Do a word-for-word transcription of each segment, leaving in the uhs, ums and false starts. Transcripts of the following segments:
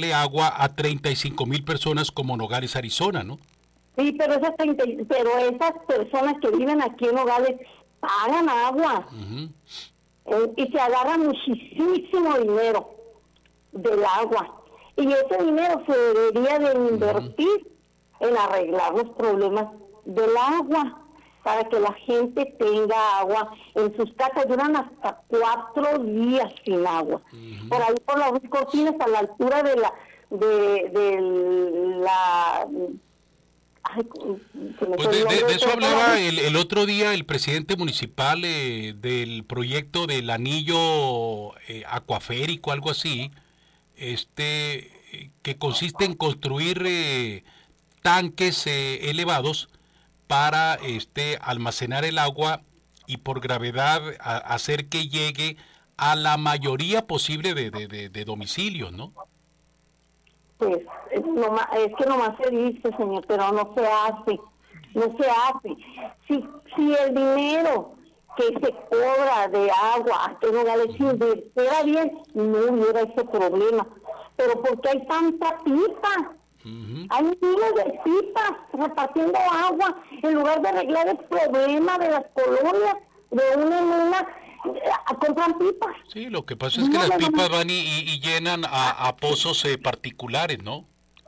darle agua a treinta y cinco mil personas como Nogales, Arizona, ¿no? Sí, pero esas, treinta pero esas personas que viven aquí en Nogales pagan agua. Uh-huh. eh, y se agarra muchísimo dinero del agua. Y ese dinero se debería de invertir uh-huh. en arreglar los problemas del agua, para que la gente tenga agua en sus casas. Duran hasta cuatro días sin agua. Uh-huh. Por ahí por las cortinas, a la altura de la de, de la ay, pues de, de, de eso hablaba el, el otro día el presidente municipal eh, del proyecto del anillo eh, acuaférico, algo así, este que consiste en construir eh, tanques eh, elevados para este almacenar el agua y por gravedad a, hacer que llegue a la mayoría posible de, de, de, de domicilios, ¿no? Pues es, no, es que nomás se dice, señor, pero no se hace, no se hace. Si, si el dinero que se cobra de agua que no vale, si invirtiera bien, no hubiera ese problema. Pero porque hay tanta pipa. Uh-huh. Hay miles de pipas repartiendo agua en lugar de arreglar el problema de las colonias de una en una, eh, compran pipas. Sí, lo que pasa es que no, las pipas no. van y, y, y llenan a, a pozos eh, particulares, ¿no?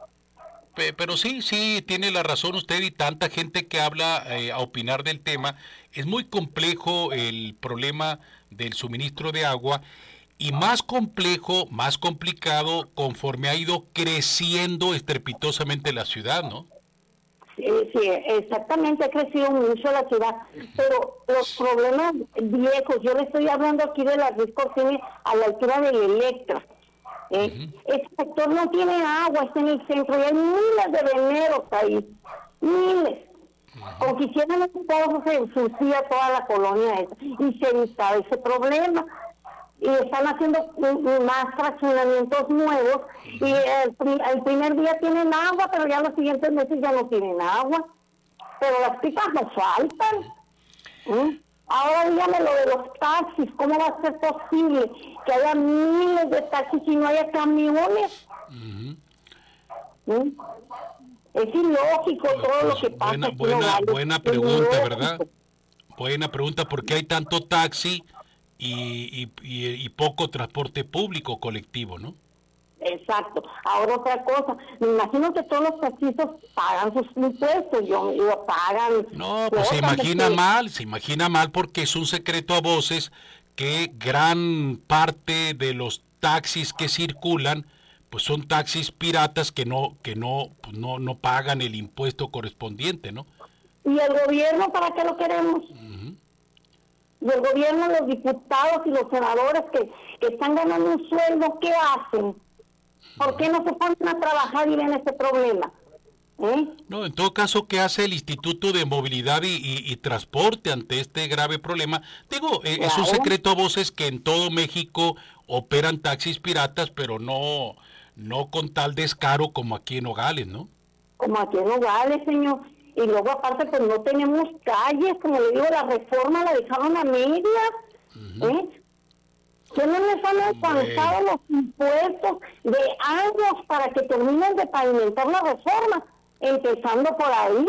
Pe, pero sí, sí, tiene la razón usted y tanta gente que habla eh, a opinar del tema. Es muy complejo el problema del suministro de agua. Y más complejo, más complicado, conforme ha ido creciendo estrepitosamente la ciudad, ¿no? Sí, sí, exactamente, ha crecido mucho la ciudad, pero los problemas viejos, yo le estoy hablando aquí de las discorsiones a la altura de Electra. ¿eh? Uh-huh. Ese sector no tiene agua, está en el centro, y hay miles de veneros ahí, miles. Uh-huh. O quisieran un pozo, se ensucia toda la colonia esa, y se evita ese problema. Y están haciendo más fraccionamientos nuevos y el, el primer día tienen agua, pero ya los siguientes meses ya no tienen agua. Pero las pipas nos faltan. ¿Mm? Ahora dígame lo de los taxis, ¿cómo va a ser posible que haya miles de taxis y no haya camiones? Uh-huh. ¿Mm? Es ilógico pues, todo pues, lo que pasa. Buena, buena, buena pregunta, ¿verdad? Buena pregunta, ¿por qué hay tanto taxi Y, y, y poco transporte público colectivo, ¿no? Exacto. Ahora otra cosa, me imagino que todos los taxistas pagan sus impuestos, yo, yo pagan... No, pues se imagina que... mal, se imagina mal porque es un secreto a voces que gran parte de los taxis que circulan, pues son taxis piratas que no, que no, pues no, no pagan el impuesto correspondiente, ¿no? ¿Y el gobierno para qué lo queremos? Uh-huh. Y el gobierno, los diputados y los senadores que, que están ganando un sueldo, ¿qué hacen? ¿Por qué no se ponen a trabajar y ven este problema? ¿Eh? No, en todo caso, ¿qué hace el Instituto de Movilidad y, y, y Transporte ante este grave problema? Digo, eh, claro. Es un secreto a voces que en todo México operan taxis piratas, pero no, no con tal descaro como aquí en Nogales, ¿no? Como aquí en Nogales, señor. Y luego aparte pues no tenemos calles, como le digo, la reforma la dejaron a medias, uh-huh. ¿eh? Que no les han alcanzado bueno. los impuestos de años para que terminen de pavimentar la reforma, empezando por ahí.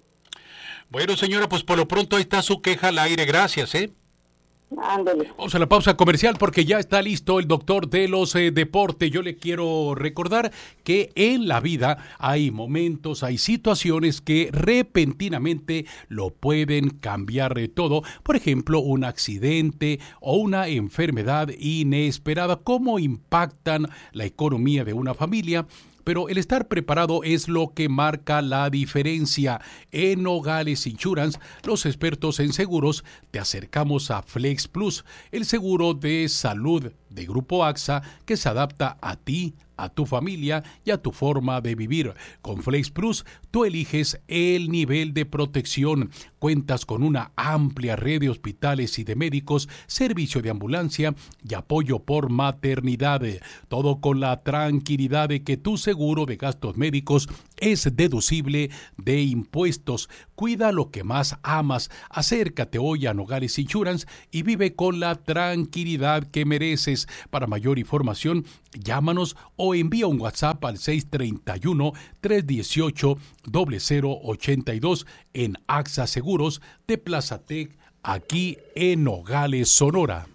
Bueno, señora, pues por lo pronto ahí está su queja al aire, gracias, ¿eh? Ándale. Vamos a la pausa comercial porque ya está listo el doctor de los eh, deportes. Yo le quiero recordar que en la vida hay momentos, hay situaciones que repentinamente lo pueden cambiar de todo. Por ejemplo, un accidente o una enfermedad inesperada. ¿Cómo impactan la economía de una familia? Pero el estar preparado es lo que marca la diferencia. En Nogales Insurance, los expertos en seguros, te acercamos a Flex Plus, el seguro de salud de Grupo A X A que se adapta a ti, a tu familia y a tu forma de vivir. Con Flex Plus, tú eliges el nivel de protección. Cuentas con una amplia red de hospitales y de médicos, servicio de ambulancia y apoyo por maternidad. Todo con la tranquilidad de que tu seguro de gastos médicos es deducible de impuestos. Cuida lo que más amas. Acércate hoy a Nogales Insurance y vive con la tranquilidad que mereces. Para mayor información, llámanos o envía un WhatsApp al seis tres uno, tres uno ocho, cero cero ocho dos en A X A Seguros de Plaza Tec, aquí en Nogales, Sonora.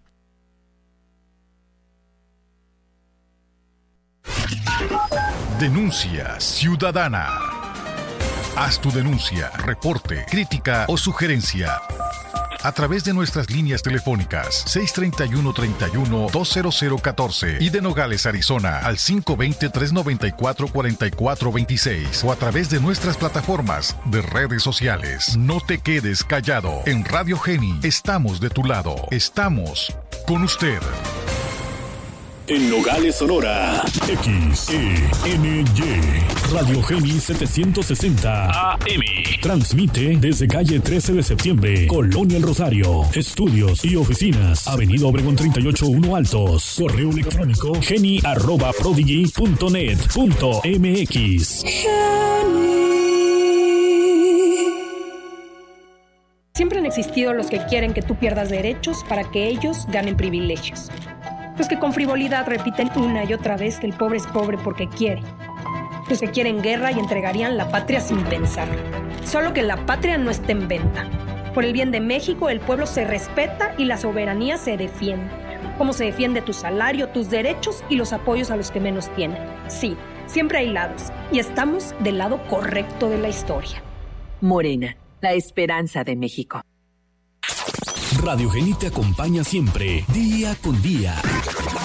Denuncia ciudadana. Haz tu denuncia, reporte, crítica o sugerencia a través de nuestras líneas telefónicas seis tres uno, tres uno, dos cero cero uno cuatro y de Nogales, Arizona al cinco dos cero, tres nueve cuatro, cuatro cuatro dos seis o a través de nuestras plataformas de redes sociales. No te quedes callado. En Radio Geni estamos de tu lado. Estamos con usted. En Nogales, Sonora, X E N Y, Radio Geni setecientos sesenta A M. Transmite desde calle trece de septiembre, Colonia El Rosario. Estudios y oficinas, Avenida Obregón treinta y ocho uno Altos. Correo electrónico geni arroba prodigy punto net punto m x. Siempre han existido los que quieren que tú pierdas derechos para que ellos ganen privilegios. Los que con frivolidad repiten una y otra vez que el pobre es pobre porque quiere. Los que quieren guerra y entregarían la patria sin pensar. Solo que la patria no está en venta. Por el bien de México, el pueblo se respeta y la soberanía se defiende. Como se defiende tu salario, tus derechos y los apoyos a los que menos tienen. Sí, siempre hay lados. Y estamos del lado correcto de la historia. Morena, la esperanza de México. Radio Geni te acompaña siempre, día con día.